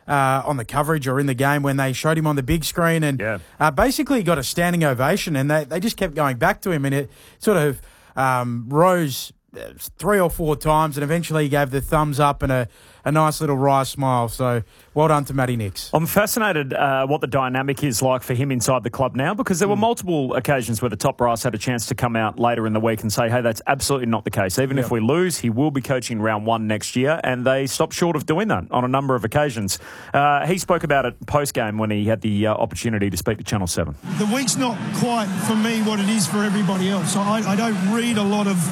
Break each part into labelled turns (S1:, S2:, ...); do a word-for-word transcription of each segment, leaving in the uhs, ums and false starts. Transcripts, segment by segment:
S1: uh, on the coverage or in the game when they showed him on the big screen, and
S2: yeah.
S1: uh, basically got a standing ovation, and they, they just kept going back to him, and it sort of um, rose three or four times, and eventually he gave the thumbs up and a, a nice little wry smile. So well done to Matty Nicks.
S2: I'm fascinated uh, what the dynamic is like for him inside the club now, because there were multiple occasions where the top brass had a chance to come out later in the week and say, hey, that's absolutely not the case. Even yep. if we lose, he will be coaching round one next year, and they stopped short of doing that on a number of occasions. Uh, he spoke about it post-game when he had the uh, opportunity to speak to Channel seven.
S3: The week's not quite, for me, what it is for everybody else. I, I don't read a lot of,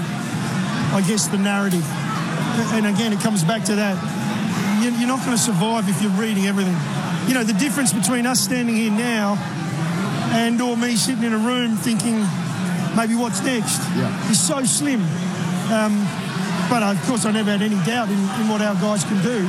S3: I guess, the narrative. And again, it comes back to that. You're not going to survive if you're reading everything. You know, the difference between us standing here now and or me sitting in a room thinking maybe what's next yeah. is so slim. Um, but, of course, I never had any doubt in, in what our guys can do.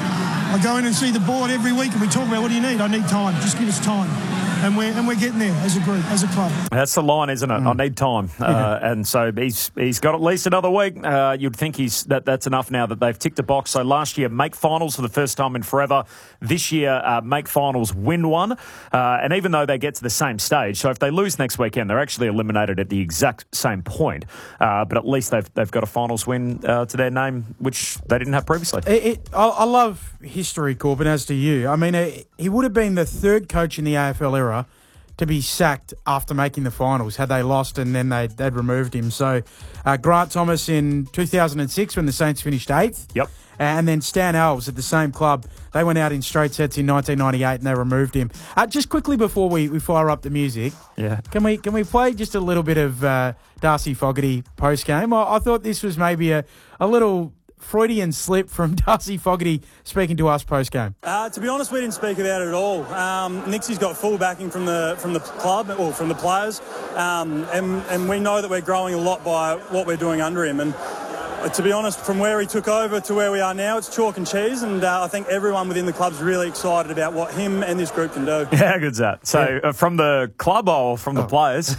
S3: I go in and see the board every week and we talk about what do you need? I need time. Just give us time. And we're, and we're getting there as a group, as a club.
S2: That's the line, isn't it? Mm. I need time. Yeah. Uh, and so he's he's got at least another week. Uh, you'd think he's that that's enough now that they've ticked a box. So last year, make finals for the first time in forever. This year, uh, make finals, win one. Uh, and even though they get to the same stage, so if they lose next weekend, they're actually eliminated at the exact same point. Uh, but at least they've they've got a finals win uh, to their name, which they didn't have previously.
S1: It, it, I, I love history, Corbin, as do you. I mean, it, he would have been the third coach in the A F L era to be sacked after making the finals, had they lost and then they'd, they'd removed him. So uh, Grant Thomas in two thousand six when the Saints finished eighth.
S2: Yep.
S1: And then Stan Alves at the same club. They went out in straight sets in nineteen ninety-eight and they removed him. Uh, just quickly before we, we fire up the music,
S2: yeah,
S1: can we can we play just a little bit of uh, Darcy Fogarty post-game? I, I thought this was maybe a, a little Freudian slip from Darcy Fogarty speaking to us post-game.
S4: Uh, to be honest, we didn't speak about it at all. Um, Nixie's got full backing from the from the club or from the players, um, and and we know that we're growing a lot by what we're doing under him. And uh, to be honest, from where he took over to where we are now, it's chalk and cheese. And uh, I think everyone within the club's really excited about what him and this group can do.
S2: Yeah, how good's that? So yeah. uh, from the club or from the oh. players?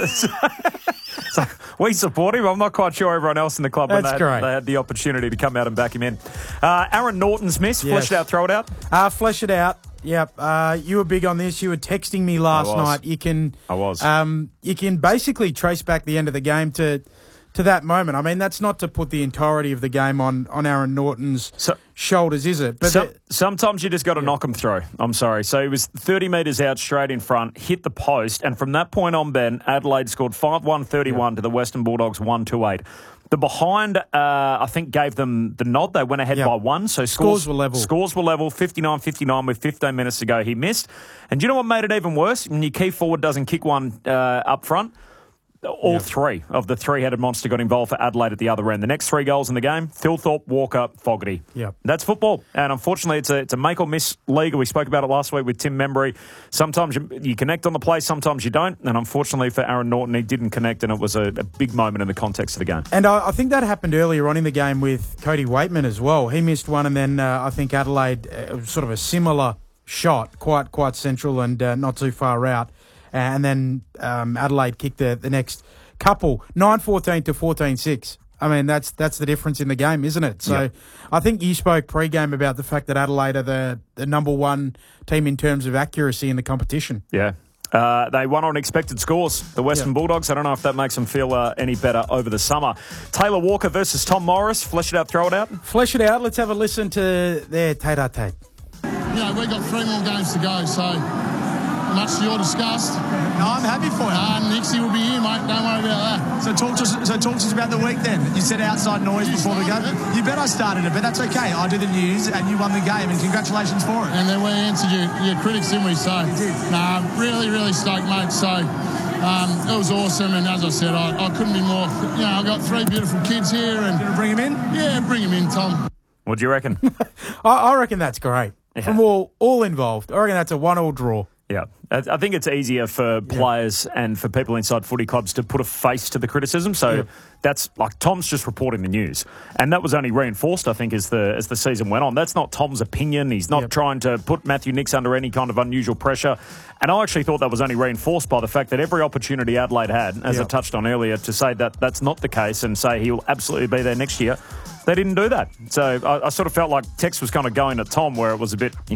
S2: So we support him. I'm not quite sure everyone else in the club when they had, they had the opportunity to come out and back him in. Uh, Aaron Norton's miss. Yes. Flesh it out, throw it out.
S1: Uh, flesh it out. Yep. Uh, you were big on this. You were texting me last night. You can.
S2: I was.
S1: Um, you can basically trace back the end of the game to. To that moment. I mean, that's not to put the entirety of the game on, on Aaron Norton's so, shoulders, is it?
S2: But so, sometimes you just got to yeah. knock him through. I'm sorry. So he was thirty metres out straight in front, hit the post, and from that point on, Ben, Adelaide scored five one thirty-one yeah. to the Western Bulldogs one two eight. The behind, uh, I think, gave them the nod. They went ahead yeah. by one. So scores,
S1: scores were level.
S2: Scores were level, fifty-nine fifty-nine with fifteen minutes to go. He missed. And do you know what made it even worse? When your key forward doesn't kick one uh, up front, all yep. three of the three-headed monster got involved for Adelaide at the other end. The next three goals in the game, Thilthorpe, Walker, Fogarty.
S1: Yep.
S2: That's football. And unfortunately, it's a, it's a make-or-miss league. We spoke about it last week with Tim Membry. Sometimes you, you connect on the play, sometimes you don't. And unfortunately for Aaron Norton, he didn't connect, and it was a, a big moment in the context of the game.
S1: And I, I think that happened earlier on in the game with Cody Waitman as well. He missed one, and then uh, I think Adelaide, uh, sort of a similar shot, quite quite central and uh, not too far out. And then um, Adelaide kicked the, the next couple, nine fourteen to fourteen six. I mean, that's that's the difference in the game, isn't it? So yep. I think you spoke pre-game about the fact that Adelaide are the, the number one team in terms of accuracy in the competition.
S2: Yeah. Uh, they won on expected scores, the Western yep. Bulldogs. I don't know if that makes them feel uh, any better over the summer. Taylor Walker versus Tom Morris. Flesh it out, throw it out.
S1: Flesh it out. Let's have a listen to their tete-a-tete.
S5: Yeah, we've got three more games to go, so much to your disgust.
S6: No, I'm happy for you.
S5: Uh, Nixie will be here, mate. Don't worry about that.
S6: So talk to us, so talk to us about the week then. You said outside noise
S5: you
S6: before the game.
S5: It.
S6: You bet I started it, but that's okay. I did the news and you won the game, and congratulations for it.
S5: And then we answered your, your critics, didn't we? So,
S6: you did.
S5: Nah, really, really stoked, mate. So, um, it was awesome, and as I said, I, I couldn't be more. You know, I've got three beautiful kids here, and
S6: Gonna bring them in.
S5: Yeah, bring them in, Tom.
S2: What do you reckon?
S1: I, I reckon that's great. Yeah. From all all involved, I reckon that's a one-all draw.
S2: Yeah, I think it's easier for players yeah. and for people inside footy clubs to put a face to the criticism. So yeah. that's like Tom's just reporting the news, and that was only reinforced, I think, as the as the season went on. That's not Tom's opinion. He's not yep. trying to put Matthew Nicks under any kind of unusual pressure. And I actually thought that was only reinforced by the fact that every opportunity Adelaide had, as yep. I touched on earlier, to say that that's not the case and say he will absolutely be there next year, they didn't do that. So I, I sort of felt like Tex was kind of going at Tom where it was a bit, you